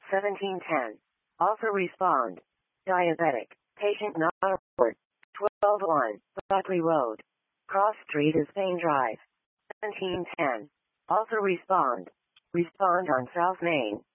1710. Also respond. Diabetic. Patient not report. 12-1. Buckley Road. Cross Street is Payne Drive. 1710. Also respond. Respond on South Main.